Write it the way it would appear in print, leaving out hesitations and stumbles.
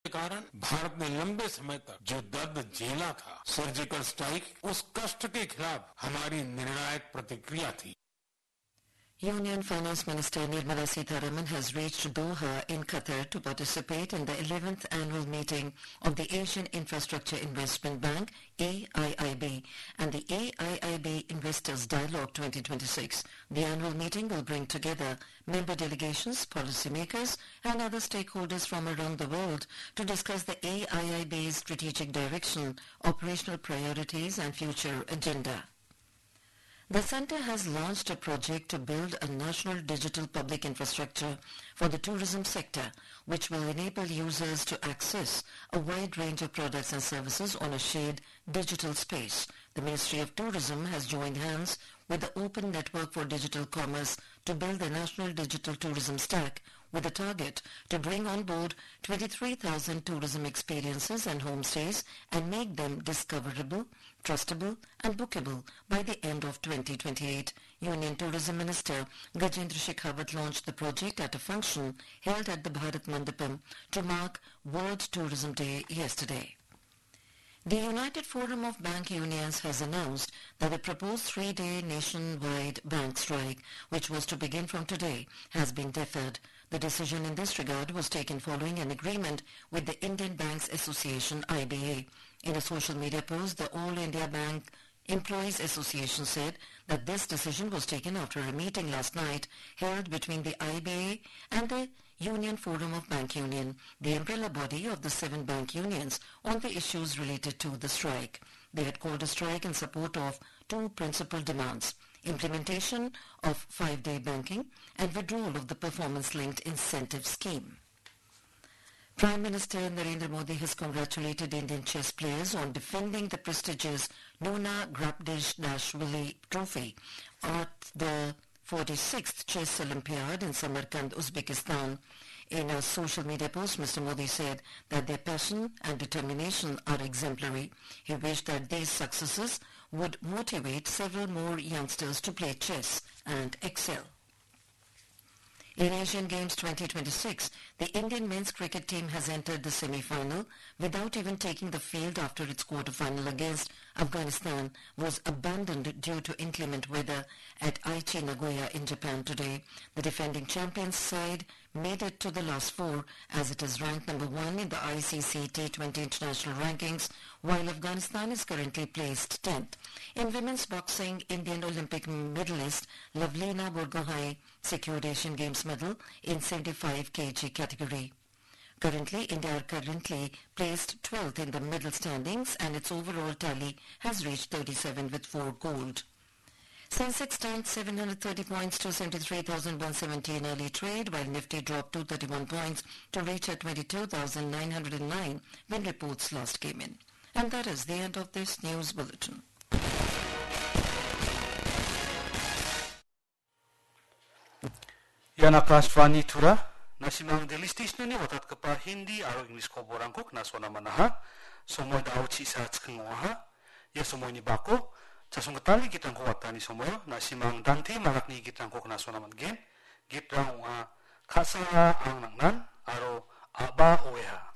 कारण भारत ने लंबे समय तक जो दर्द झेला था, सर्जिकल स्ट्राइक, उस कष्ट के खिलाफ हमारी निर्णायक प्रतिक्रिया थी। Union Finance Minister Nirmala Sitharaman has reached Doha in Qatar to participate in the 11th annual meeting of the Asian Infrastructure Investment Bank, AIIB, and the AIIB Investors Dialogue 2026. The annual meeting will bring together member delegations, policymakers, and other stakeholders from around the world to discuss the AIIB's strategic direction, operational priorities, and future agenda. The Centre has launched a project to build a national digital public infrastructure for the tourism sector, which will enable users to access a wide range of products and services on a shared digital space. The Ministry of Tourism has joined hands with the Open Network for Digital Commerce to build the National Digital Tourism Stack with a target to bring on board 23,000 tourism experiences and homestays and make them discoverable, trustable and bookable by the end of 2028. Union Tourism Minister Gajendra Shekhawat launched the project at a function held at the Bharat Mandapam to mark World Tourism Day yesterday. The United Forum of Bank Unions has announced that the proposed 3-day nationwide bank strike, which was to begin from today, has been deferred. The decision in this regard was taken following an agreement with the Indian Banks Association (IBA). In a social media post, the All India Bank Employees Association said that this decision was taken after a meeting last night held between the IBA and the Union Forum of Bank Union, the umbrella body of the 7 bank unions, on the issues related to the strike. They had called a strike in support of 2 principal demands: implementation of 5-day banking and withdrawal of the performance-linked incentive scheme. Prime Minister Narendra Modi has congratulated Indian chess players on defending the prestigious Nona Grabdashvili Trophy at the 46th Chess Olympiad in Samarkand, Uzbekistan. In a social media post, Mr. Modi said that their passion and determination are exemplary. He wished that these successes would motivate several more youngsters to play chess and excel. In Asian Games 2026, the Indian men's cricket team has entered the semi-final without even taking the field after its quarter-final against Afghanistan was abandoned due to inclement weather at Aichi, Nagoya in Japan today. The defending champions side made it to the last 4 as it is ranked number 1 in the ICC T20 international rankings, while Afghanistan is currently placed 10th. In women's boxing, Indian Olympic medalist Lavlina Borgohain secured Asian Games medal in 75 kg category. Currently, India are currently placed 12th in the medal standings and its overall tally has reached 37 with 4 gold. Sensex stands 730 points to 73,170 in early trade, while Nifty dropped 231 points to reach at 22,909 when reports last came in. And that is the end of this news bulletin. Yan Akashvani Tura, nasimang delistis ni watat kapa Hindi aro English ko borangkok na sona manaha, somoy da auchi sa tskengoha, ya somoy ni bako, Sasung ketali kitang kuwatan ni somoy, nasimang dante malak ni kitang kok na sona man gen, gitrang kasa ang nangnan aro aba oeha.